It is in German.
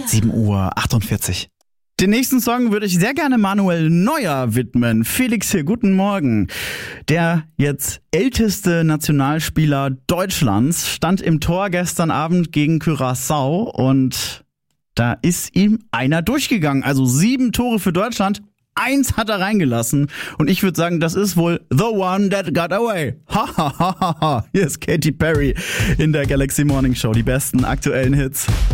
7:48 Uhr. Den nächsten Song würde ich sehr gerne Manuel Neuer widmen. Felix hier, guten Morgen. Der jetzt älteste Nationalspieler Deutschlands stand im Tor gestern Abend gegen Curaçao und da ist ihm einer durchgegangen. Also 7 Tore für Deutschland, 1 hat er reingelassen. Und ich würde sagen, das ist wohl the one that got away. Ha, ha, ha, ha, ha. Hier ist Katy Perry in der Galaxy Morning Show. Die besten aktuellen Hits.